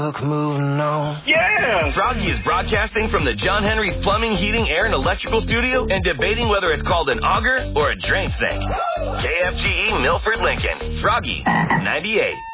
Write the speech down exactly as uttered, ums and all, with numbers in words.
Look, moving on. Yeah! Froggy is broadcasting from the John Henry's Plumbing, Heating, Air, and Electrical Studio and debating whether it's called an auger or a drain sink. K F G E Milford, Lincoln. Froggy, ninety-eight.